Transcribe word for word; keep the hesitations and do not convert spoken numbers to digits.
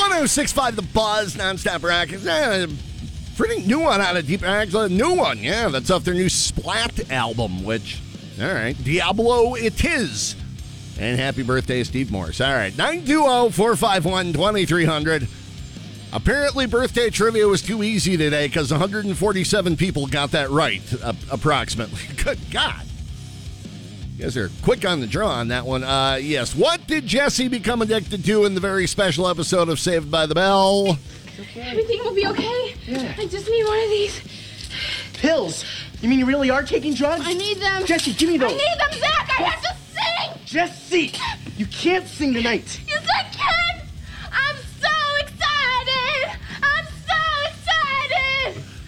oh six point five The Buzz, nonstop rock. Eh, pretty new one out of Deep Rock. A new one, yeah. That's off their new Splat album, which, all right. Diablo It Is. And happy birthday, Steve Morse. All right. nine two zero, four five one, two three zero zero. Apparently, birthday trivia was too easy today because one hundred forty-seven people got that right, uh, approximately. Good God. You guys are quick on the draw on that one. Uh, yes. What did Jesse become addicted to in the very special episode of Saved by the Bell? Okay. Everything will be okay. Yeah. I just need one of these. Pills? You mean you really are taking drugs? I need them. Jesse, give me those. I need them, Zach. I have to sing. Jesse, you can't sing tonight. Yes, I